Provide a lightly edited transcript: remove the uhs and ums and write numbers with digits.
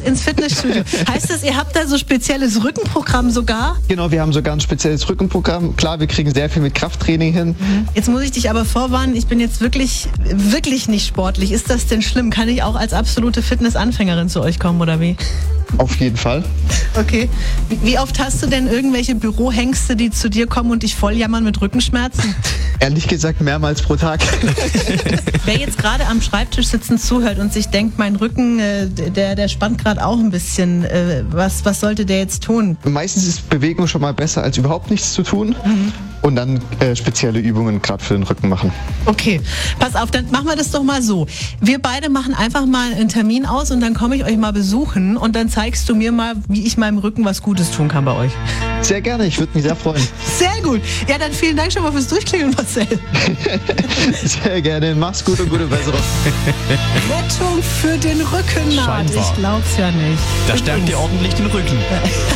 ins Fitnessstudio. Heißt das, ihr habt da so spezielles Rückenprogramm sogar? Genau, wir haben sogar ein spezielles Rückenprogramm. Klar, wir kriegen sehr viel mit Krafttraining hin. Jetzt muss ich dich aber vorwarnen, ich bin jetzt wirklich nicht sportlich. Ist das denn schlimm? Kann ich auch als absolute Fitnessanfängerin zu euch kommen oder wie? Auf jeden Fall. Okay. Wie oft hast du denn irgendwelche Bürohengste, die zu dir kommen und dich voll jammern mit Rückenschmerzen? Ehrlich gesagt mehrmals pro Tag. Wer jetzt gerade am Schreibtisch sitzend zuhört und sich denkt, mein Rücken, der spannt gerade auch ein bisschen, was sollte der jetzt tun? Meistens ist Bewegung schon mal besser, als überhaupt nichts zu tun. Und dann spezielle Übungen gerade für den Rücken machen. Okay, pass auf, dann machen wir das doch mal so. Wir beide machen einfach mal einen Termin aus und dann komme ich euch mal besuchen und dann zeigst du mir mal, wie ich meinem Rücken was Gutes tun kann bei euch. Sehr gerne, ich würde mich sehr freuen. Sehr gut. Ja, dann vielen Dank schon mal fürs Durchklingeln, Marcel. Sehr gerne, mach's gut und gute Besserung. Rettung für den Rückennaht. Scheinbar. Ich glaub's ja nicht. Da stärkt ihr ordentlich den Rücken.